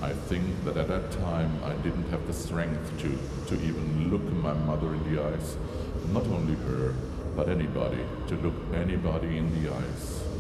I think that at that time I didn't have the strength to even look my mother in the eyes. Not only her, but anybody, to look anybody in the eyes.